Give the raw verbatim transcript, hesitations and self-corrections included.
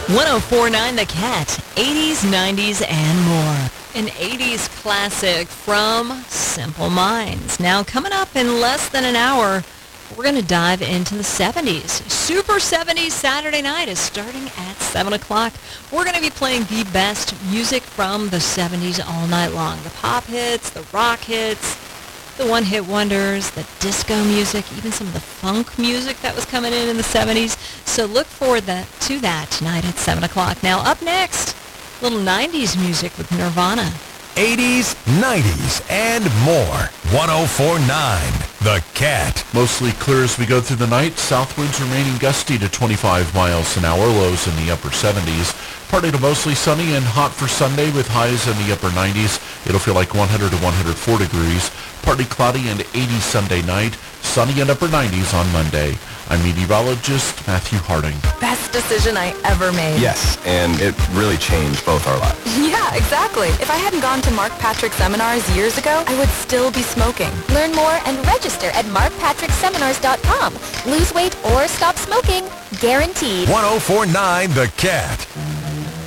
one oh four point nine The Cat, eighties, nineties, and more. An eighties classic from Simple Minds. Now, coming up in less than an hour, we're going to dive into the seventies. Super seventies Saturday night is starting at seven o'clock. We're going to be playing the best music from the seventies all night long. The pop hits, the rock hits, the one-hit wonders, the disco music, even some of the funk music that was coming in in the seventies. So look forward that, to that tonight at seven o'clock. Now, up next, a little nineties music with Nirvana. eighties, nineties, and more. one oh four point nine The Cat. Mostly clear as we go through the night. South winds remaining gusty to twenty-five miles an hour. Lows in the upper seventies. Partly to mostly sunny and hot for Sunday with highs in the upper nineties. It'll feel like one hundred to one hundred four degrees. Partly cloudy and eighty Sunday night. Sunny and upper nineties on Monday. I'm meteorologist Matthew Harding. Best decision I ever made. Yes, and it really changed both our lives. Yeah, exactly. If I hadn't gone to Mark Patrick Seminars years ago, I would still be smoking. Learn more and register at mark patrick seminars dot com. Lose weight or stop smoking, guaranteed. one oh four point nine The Cat.